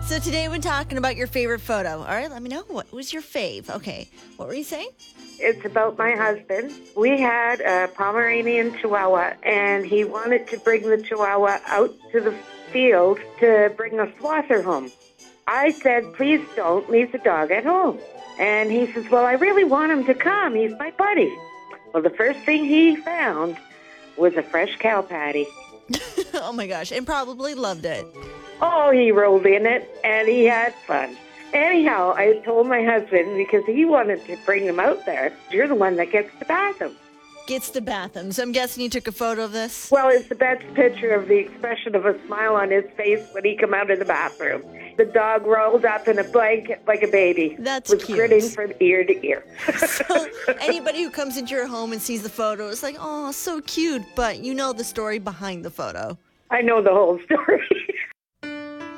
So today we're talking about your favorite photo. All right, let me know. What was your fave? Okay, what were you saying? It's about my husband. We had a Pomeranian Chihuahua, and he wanted to bring the Chihuahua out to the field to bring a swather home. I said, please don't leave the dog at home. And he says, well, I really want him to come. He's my buddy. Well, the first thing he found was a fresh cow patty. Oh my gosh, and probably loved it. Oh, he rolled in it, and he had fun. Anyhow, I told my husband, because he wanted to bring him out there, you're the one that gets to bath him. Gets to bath him. So I'm guessing you took a photo of this? Well, it's the best picture of the expression of a smile on his face when he come out of the bathroom. The dog rolled up in a blanket like a baby. That's was cute. grinning from ear to ear. So anybody who comes into your home and sees the photo is like, oh, so cute, but you know the story behind the photo. I know the whole story.